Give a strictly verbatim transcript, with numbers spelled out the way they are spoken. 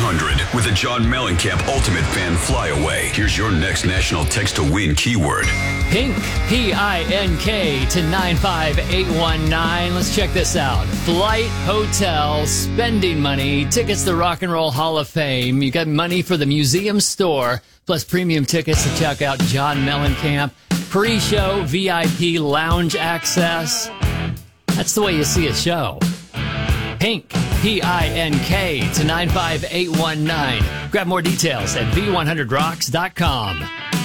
hundred with the John Mellencamp Ultimate Fan Flyaway. Here's your next national text to win keyword. Pink, P I N K, to nine five eight one nine. Let's check this out. Flight, hotel, spending money, tickets to the Rock and Roll Hall of Fame. You got money for the museum store, plus premium tickets to check out John Mellencamp. Pre-show, V I P lounge access. That's the way you see a show. Pink, P I N K, to nine five eight one nine. Grab more details at v one hundred rocks dot com.